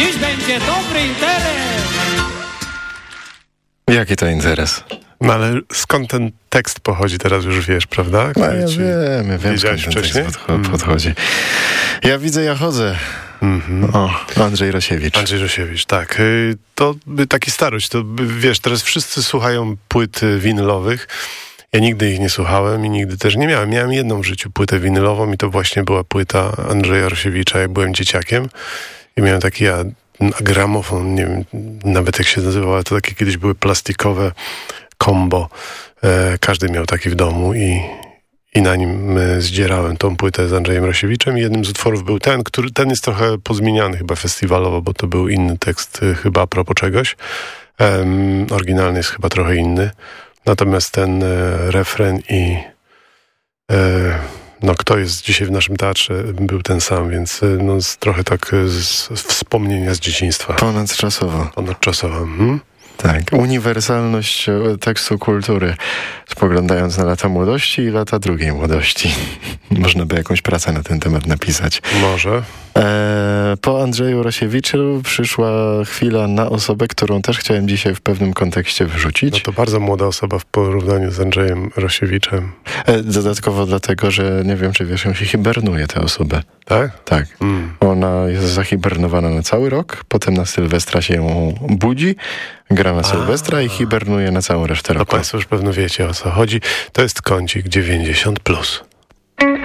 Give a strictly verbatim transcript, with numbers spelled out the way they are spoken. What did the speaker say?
Dziś będzie dobry interes. Jaki to interes? No ale skąd ten tekst pochodzi, teraz już wiesz, prawda? No ja wiem, ja wiem, Wiedziałeś skąd ten wcześniej? tekst podcho- podchodzi. Ja widzę, ja chodzę. Mhm. O, Andrzej Rosiewicz. Andrzej Rosiewicz, tak. Y, To by taki starość, to by, wiesz, teraz wszyscy słuchają płyt y, winylowych. Ja nigdy ich nie słuchałem i nigdy też nie miałem. Miałem jedną w życiu płytę winylową i to właśnie była płyta Andrzeja Rosiewicza, jak byłem dzieciakiem. I miałem taki ja, gramofon, nie wiem nawet jak się nazywał, ale to takie kiedyś były plastikowe combo. E, każdy miał taki w domu i, i na nim e, zdzierałem tą płytę z Andrzejem Rosiewiczem i jednym z utworów był ten, który ten jest trochę pozmieniany chyba festiwalowo, bo to był inny tekst e, chyba a propos czegoś. E, oryginalny jest chyba trochę inny. Natomiast ten e, refren i e, no kto jest dzisiaj w naszym teatrze był ten sam, więc e, no z, trochę tak e, z, z wspomnienia z dzieciństwa. Ponadczasowo. Ponadczasowa. Mhm. Tak, uniwersalność tekstu kultury, spoglądając na lata młodości i lata drugiej młodości. Można by jakąś pracę na ten temat napisać. Może. E, po Andrzeju Rosiewiczu przyszła chwila na osobę, którą też chciałem dzisiaj w pewnym kontekście wrzucić. No to bardzo młoda osoba w porównaniu z Andrzejem Rosiewiczem. E, dodatkowo dlatego, że nie wiem, czy wiesz, ją się hibernuje tę osobę. Tak? Tak. Mm. Ona jest zahibernowana na cały rok, potem na Sylwestra się ją budzi, gra na Sylwestra A. i hibernuje na całą resztę No roku. Państwo już pewno wiecie, o co chodzi. To jest kącik dziewięćdziesiąt plus.